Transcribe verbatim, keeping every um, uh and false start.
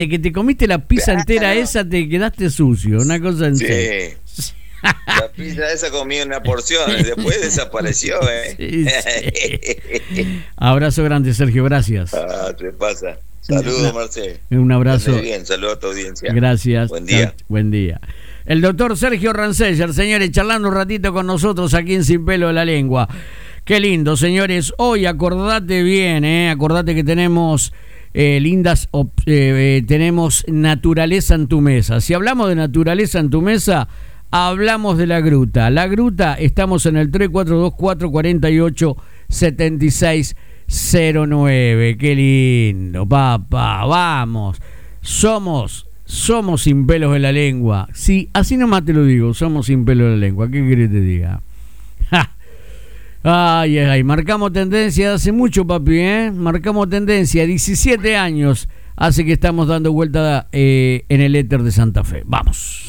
de que te comiste la pizza entera esa, te quedaste sucio, una cosa en Sí. serio. La pizza esa comí una porción, después desapareció, ¿eh? Sí, sí. Abrazo grande, Sergio, gracias. Ah, te pasa. Saludos, Marcelo. Un abrazo. Muy bien, saludos a tu audiencia. Gracias. Buen día. Buen día. El doctor Sergio Ranceller, señores, charlando un ratito con nosotros aquí en Sin Pelo de la Lengua. Qué lindo, señores. Hoy acordate bien, ¿eh? Acordate que tenemos eh, lindas, op- eh, eh, tenemos naturaleza en tu mesa. Si hablamos de naturaleza en tu mesa, hablamos de la Gruta. La Gruta, estamos en el tres cuatro dos cuatro cuatro ocho siete seis cero nueve. Qué lindo, papá. Vamos. Somos, somos sin pelos en la lengua. Sí, así nomás te lo digo, somos sin pelos en la lengua. ¿Qué querés que te diga? ¡Ja! Ay, ay, ay, marcamos tendencia hace mucho, papi, ¿eh? Marcamos tendencia, diecisiete años hace que estamos dando vuelta eh, en el éter de Santa Fe. Vamos.